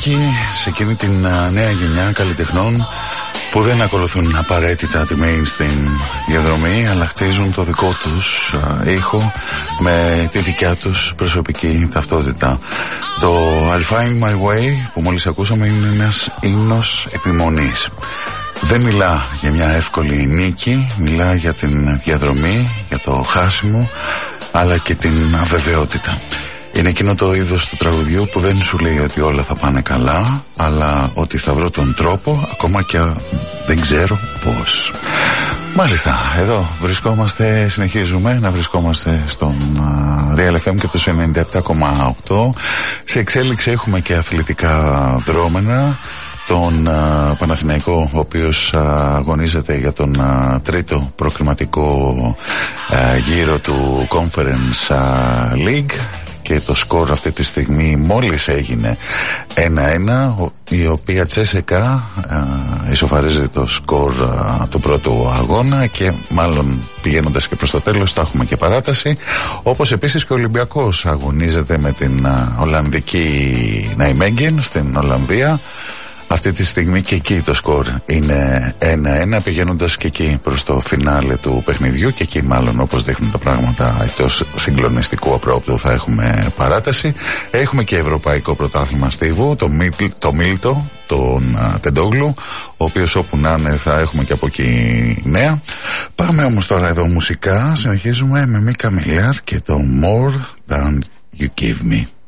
ανήκει σε εκείνη την νέα γενιά καλλιτεχνών που δεν ακολουθούν απαραίτητα τη mainstream διαδρομή, αλλά χτίζουν το δικό τους ήχο με τη δικιά τους προσωπική ταυτότητα. Το I'll Find My Way που μόλις ακούσαμε είναι ένας ύμνος επιμονής. Δεν μιλά για μια εύκολη νίκη, μιλά για την διαδρομή, για το χάσιμο, αλλά και την αβεβαιότητα. Είναι εκείνο το είδος του τραγουδιού που δεν σου λέει ότι όλα θα πάνε καλά, αλλά ότι θα βρω τον τρόπο, ακόμα και δεν ξέρω πώς. Μάλιστα, εδώ βρισκόμαστε, συνεχίζουμε να βρισκόμαστε στον Real FM και το 97,8. Σε εξέλιξη έχουμε και αθλητικά δρόμενα. Τον Παναθηναϊκό, ο οποίος αγωνίζεται για τον τρίτο προκριματικό γύρο του Conference League, και το σκορ αυτή τη στιγμή μόλις έγινε 1-1, η οποία Τσέσεκα ισοφαρίζει το σκορ του πρώτου αγώνα και μάλλον πηγαίνοντας και προς το τέλος θα έχουμε και παράταση, όπως επίσης και ο Ολυμπιακός αγωνίζεται με την Ολλανδική Ναϊμέγγεν στην Ολλανδία. Αυτή τη στιγμή και εκεί το σκορ είναι 1-1, πηγαίνοντας και εκεί προς το φινάλε του παιχνιδιού, και εκεί μάλλον, όπως δείχνουν τα πράγματα, εκτός συγκλονιστικού απρόπτου θα έχουμε παράταση. Έχουμε και ευρωπαϊκό πρωτάθλημα στίβου, το Μίλτο, τον Τεντόγλου, ο οποίος όπου να είναι θα έχουμε και από εκεί νέα. Πάμε όμως τώρα εδώ μουσικά, συνεχίζουμε με Μίκα Μιλάρ και το More Than You Give Me.